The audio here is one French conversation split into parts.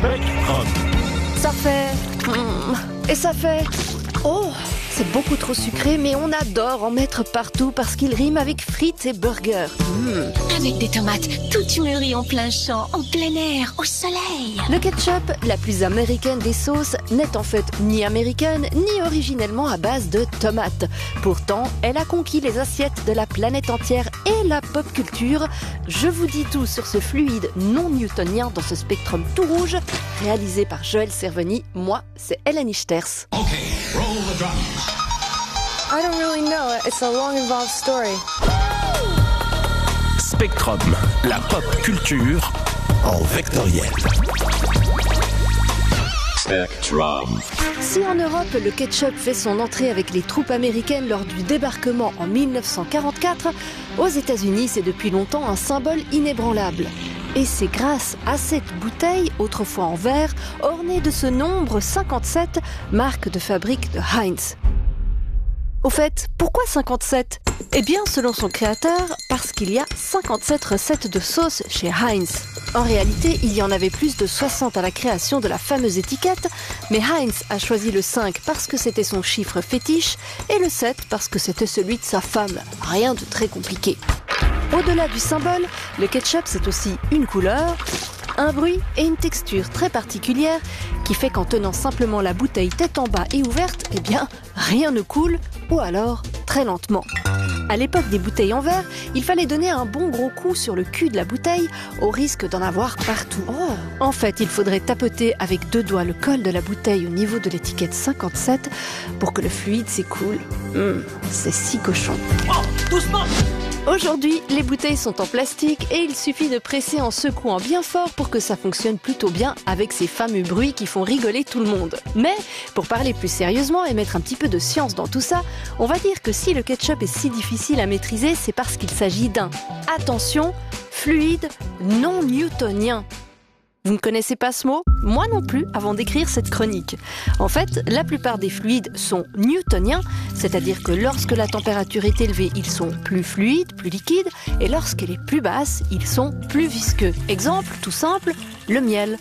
Spectrum. Ça fait... et ça fait... Oh, c'est beaucoup trop sucré, mais on adore en mettre partout parce qu'il rime avec frites et burgers. Avec des tomates toutes mûries en plein champ, en plein air, au soleil. Le ketchup, la plus américaine des sauces, n'est en fait ni américaine, ni originellement à base de tomates. Pourtant, elle a conquis les assiettes de la planète entière et la pop culture. Je vous dis tout sur ce fluide non newtonien dans ce spectrum tout rouge, réalisé par Joël Cerveny. Moi, c'est Hélène Ichters. Okay, roll the drums. I don't really know. It's a long, involved story. Spectrum, la pop culture en vectoriel. Spectrum. Si en Europe, le ketchup fait son entrée avec les troupes américaines lors du débarquement en 1944, aux États-Unis, c'est depuis longtemps un symbole inébranlable. Et c'est grâce à cette bouteille, autrefois en verre, ornée de ce nombre 57, marque de fabrique de Heinz. Au fait, pourquoi 57 ? Eh bien, selon son créateur, parce qu'il y a 57 recettes de sauce chez Heinz. En réalité, il y en avait plus de 60 à la création de la fameuse étiquette, mais Heinz a choisi le 5 parce que c'était son chiffre fétiche et le 7 parce que c'était celui de sa femme. Rien de très compliqué. Au-delà du symbole, le ketchup c'est aussi une couleur, un bruit et une texture très particulière qui fait qu'en tenant simplement la bouteille tête en bas et ouverte, eh bien, rien ne coule ou alors très lentement. À l'époque des bouteilles en verre, il fallait donner un bon gros coup sur le cul de la bouteille au risque d'en avoir partout. En fait, il faudrait tapoter avec 2 doigts le col de la bouteille au niveau de l'étiquette 57 pour que le fluide s'écoule. C'est si cochon. Oh, doucement! Aujourd'hui, les bouteilles sont en plastique et il suffit de presser en secouant bien fort pour que ça fonctionne plutôt bien avec ces fameux bruits qui font rigoler tout le monde. Mais, pour parler plus sérieusement et mettre un petit peu de science dans tout ça, on va dire que si le ketchup est si difficile à maîtriser, c'est parce qu'il s'agit d'un, attention, fluide non newtonien. Vous ne connaissez pas ce mot ? Moi non plus, avant d'écrire cette chronique. En fait, la plupart des fluides sont newtoniens, c'est-à-dire que lorsque la température est élevée, ils sont plus fluides, plus liquides, et lorsqu'elle est plus basse, ils sont plus visqueux. Exemple, tout simple, le miel.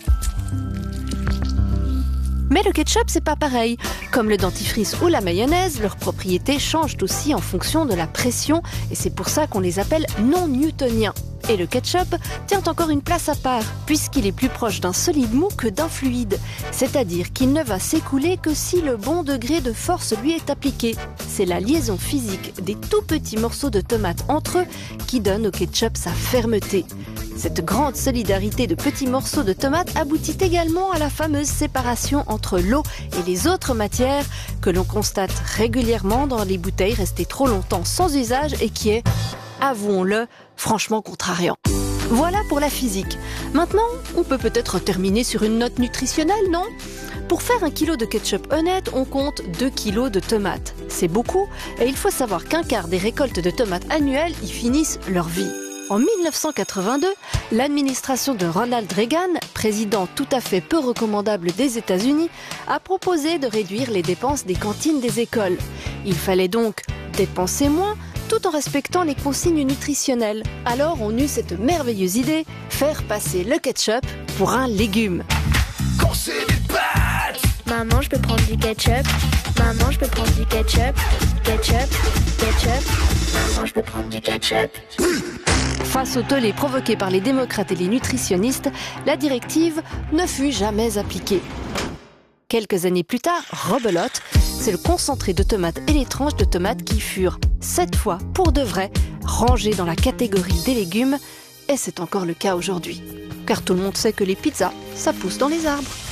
Mais le ketchup, c'est pas pareil. Comme le dentifrice ou la mayonnaise, leurs propriétés changent aussi en fonction de la pression, et c'est pour ça qu'on les appelle non newtoniens. Et le ketchup tient encore une place à part, puisqu'il est plus proche d'un solide mou que d'un fluide. C'est-à-dire qu'il ne va s'écouler que si le bon degré de force lui est appliqué. C'est la liaison physique des tout petits morceaux de tomate entre eux qui donne au ketchup sa fermeté. Cette grande solidarité de petits morceaux de tomate aboutit également à la fameuse séparation entre l'eau et les autres matières que l'on constate régulièrement dans les bouteilles restées trop longtemps sans usage et qui est, avouons-le, franchement contrariant. Voilà pour la physique. Maintenant, on peut peut-être terminer sur une note nutritionnelle, non ? Pour faire 1 kilo de ketchup honnête, on compte 2 kilos de tomates. C'est beaucoup, et il faut savoir qu'un quart des récoltes de tomates annuelles y finissent leur vie. En 1982, l'administration de Ronald Reagan, président tout à fait peu recommandable des États-Unis, a proposé de réduire les dépenses des cantines des écoles. Il fallait donc dépenser moins, tout en respectant les consignes nutritionnelles. Alors on eut cette merveilleuse idée, faire passer le ketchup pour un légume. Quand c'est des pâtes! Maman, je peux prendre du ketchup. Maman, je peux prendre du ketchup. Ketchup, ketchup. Maman, je peux prendre du ketchup. Face au tollé provoqué par les démocrates et les nutritionnistes, la directive ne fut jamais appliquée. Quelques années plus tard, rebelote, c'est le concentré de tomates et les tranches de tomates qui furent, cette fois pour de vrai, rangées dans la catégorie des légumes, et c'est encore le cas aujourd'hui. Car tout le monde sait que les pizzas, ça pousse dans les arbres.